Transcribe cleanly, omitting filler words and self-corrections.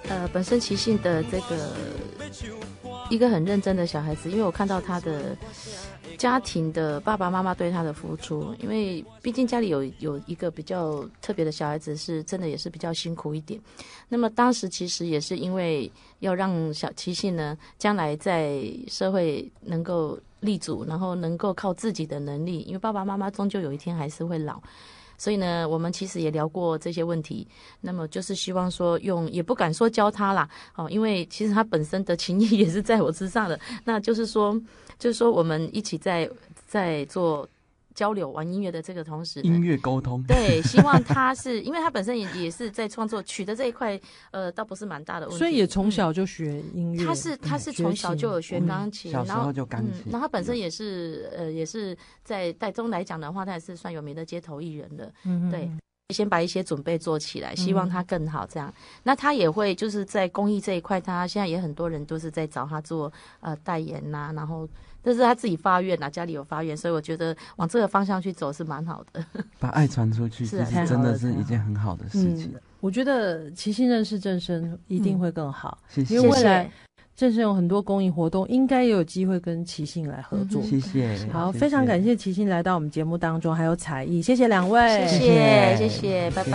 本身齐信的这个一个很认真的小孩子，因为我看到他的家庭的爸爸妈妈对他的付出，因为毕竟家里有一个比较特别的小孩子，是真的也是比较辛苦一点。那么当时其实也是因为要让小齐信呢将来在社会能够立足，然后能够靠自己的能力，因为爸爸妈妈终究有一天还是会老。所以呢，我们其实也聊过这些问题，那么就是希望说也不敢说教他啦，因为其实他本身的情谊也是在我之上的，那就是说我们一起在做交流玩音乐的这个同时， 音乐沟通， 对，希望他是因为他本身也是在创作曲的这一块，倒不是蛮大的问题， 所以也从小就学音乐。 他是从小就有学钢琴， 小时候就钢琴， 然后他本身也是在台中来讲的话，他也是算有名的街头艺人的，对。先把一些准备做起来，希望他更好这样。那他也会就是在公益这一块，他现在也很多人都是在找他做代言呐，然后这是他自己发愿呐，家里有发愿，所以我觉得往这个方向去走是蛮好的。 把爱传出去，其实真的是一件很好的事情。 我觉得齐信认识正声一定会更好， 谢谢。 因为未来正声有很多公益活动，应该也有机会跟齐信来合作。 谢谢。 好，非常感谢齐信来到我们节目当中，还有采艺，谢谢两位， 谢谢，拜拜。